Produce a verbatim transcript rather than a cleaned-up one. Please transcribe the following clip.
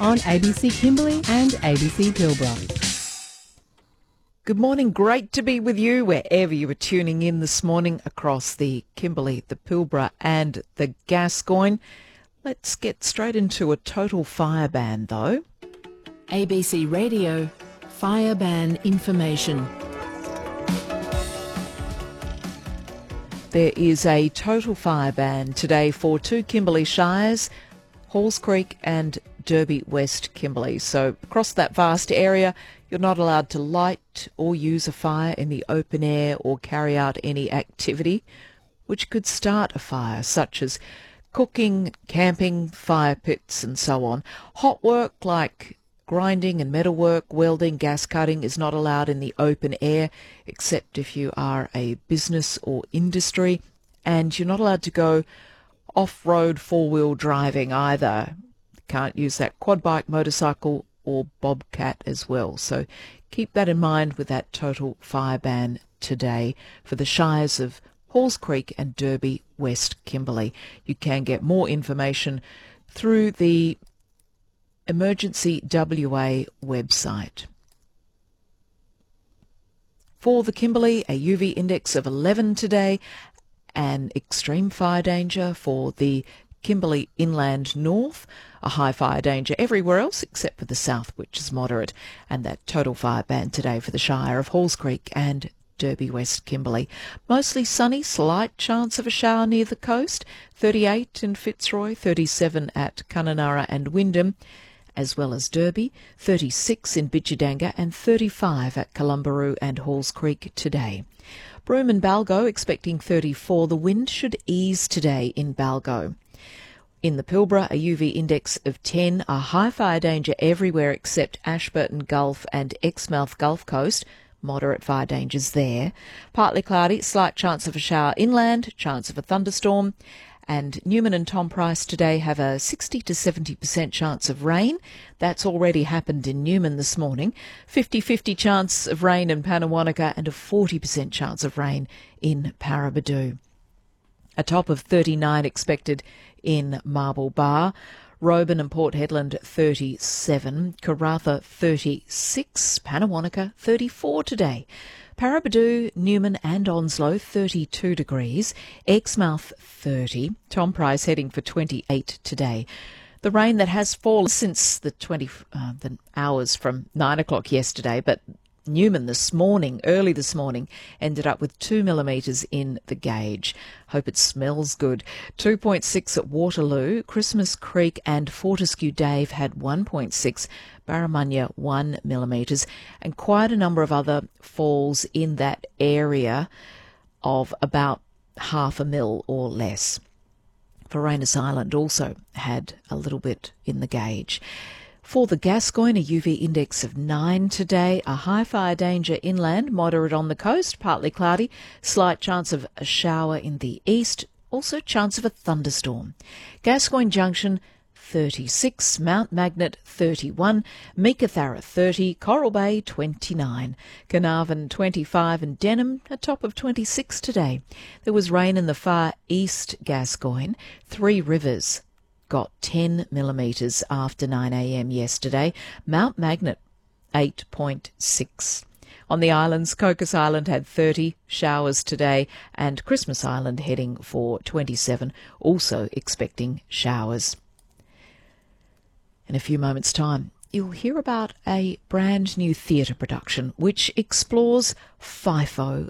on A B C Kimberley and A B C Pilbara. Good morning. Great to be with you wherever you are tuning in this morning across the Kimberley, the Pilbara and the Gascoyne. Let's get straight into a total fire ban though. A B C Radio Fire Ban Information. There is a total fire ban today for two Kimberley Shires, Halls Creek and Derby West Kimberley. So across that vast area, you're not allowed to light or use a fire in the open air or carry out any activity which could start a fire, such as cooking, camping, fire pits and so on. Hot work like grinding and metalwork, welding, gas cutting is not allowed in the open air except if you are a business or industry, and you're not allowed to go off-road four-wheel driving either. Can't use that quad bike, motorcycle or bobcat as well. So keep that in mind with that total fire ban today for the Shires of Halls Creek and Derby West Kimberley. You can get more information through the Emergency W A website. For the Kimberley, a U V index of eleven today, an extreme fire danger for the Kimberley Inland North, a high fire danger everywhere else except for the south, which is moderate, and that total fire ban today for the Shire of Halls Creek and Derby West Kimberley. Mostly sunny, slight chance of a shower near the coast, thirty-eight in Fitzroy, thirty-seven at Kununurra and Wyndham, as well as Derby, thirty-six in Bidjadanga and thirty-five at Columbaroo and Halls Creek today. Broome and Balgo expecting thirty-four. The wind should ease today in Balgo. In the Pilbara, a U V index of ten, a high fire danger everywhere except Ashburton Gulf and Exmouth Gulf Coast. Moderate fire dangers there. Partly cloudy, slight chance of a shower inland, chance of a thunderstorm. And Newman and Tom Price today have a sixty to seventy percent chance of rain. That's already happened in Newman this morning. fifty-fifty chance of rain in Pannawonica and a forty percent chance of rain in Paraburdoo. A top of thirty-nine expected in Marble Bar. Roban and Port Hedland thirty-seven, Karratha thirty-six, Pannawonica thirty-four today. Paraburdoo, Newman and Onslow thirty-two degrees, Exmouth thirty, Tom Price heading for twenty-eight today. The rain that has fallen since the twenty uh, the hours from nine o'clock yesterday, but Newman this morning, early this morning, ended up with two millimetres in the gauge. Hope it smells good. two point six at Waterloo, Christmas Creek and Fortescue Dave had one point six, Barramunya one millimetres, and quite a number of other falls in that area of about half a mil or less. Varanus Island also had a little bit in the gauge. For the Gascoyne, a U V index of nine today, a high fire danger inland, moderate on the coast, partly cloudy, slight chance of a shower in the east, also chance of a thunderstorm. Gascoyne Junction thirty-six, Mount Magnet thirty-one, Meekatharra thirty, Coral Bay twenty-nine, Carnarvon twenty-five and Denham a top of twenty-six today. There was rain in the far east Gascoyne, Three Rivers got ten millimetres after nine a m yesterday. Mount Magnet, eight point six. On the islands, Cocos Island had thirty showers today and Christmas Island heading for twenty-seven, also expecting showers. In a few moments' time, you'll hear about a brand new theatre production which explores FIFO